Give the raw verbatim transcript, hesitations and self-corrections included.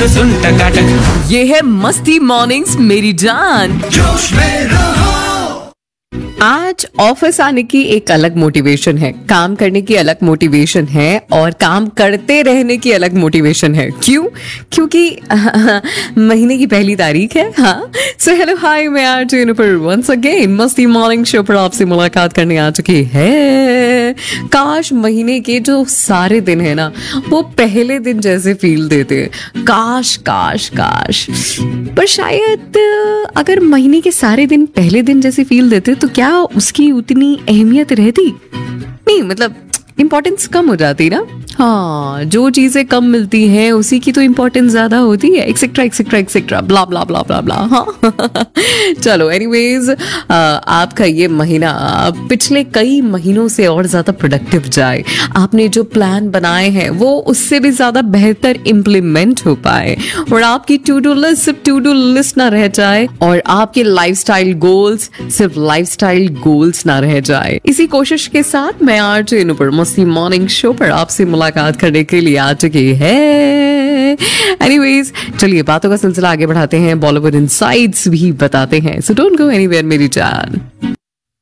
तो सुन टकाटक। ये है मस्ती मॉर्निंग्स मेरी जान। जोश में रहो। आज ऑफिस आने की एक अलग मोटिवेशन है, काम करने की अलग मोटिवेशन है और काम करते रहने की अलग मोटिवेशन है। क्यों? क्योंकि महीने की पहली तारीख है। हाँ, सो हेलो हाय, मैं आज पर वंस अगेन मस्ती मॉर्निंग शो पर आपसे मुलाकात करने आ चुकी है। काश महीने के जो सारे दिन है ना वो पहले दिन जैसे फील देते। काश काश काश पर शायद अगर महीने के सारे दिन पहले दिन जैसे फील देते तो क्या उसकी उतनी अहमियत रहती? नहीं, मतलब इम्पोर्टेंस कम हो जाती ना। हाँ, जो चीजें कम मिलती हैं उसी की तो इम्पोर्टेंस ज्यादा होती है, एक्सेट्रा एक्सेट्रा एक्सेट्रा ब्ला ब्ला ब्ला ब्ला ब्ला। हाँ चलो, एनीवेज आपका ये महीना पिछले कई महीनों से और ज्यादा प्रोडक्टिव जाए। आपने जो प्लान बनाए हैं वो उससे भी ज्यादा बेहतर इम्प्लीमेंट हो पाए और आपकी टू डू लिस्ट सिर्फ टू डू लिस्ट ना रह जाए और आपके लाइफस्टाइल गोल्स सिर्फ लाइफस्टाइल गोल्स ना रह जाए। इसी कोशिश के साथ मैं आज इन मस्ती मॉर्निंग शो पर आपसे मुलाकात करने के लिए आ चुकी है। एनीवेज, चलिए बातों का सिलसिला आगे बढ़ाते हैं, बॉलीवुड इनसाइट्स भी बताते हैं। सो डोंट गो एनीवेयर मेरी जान।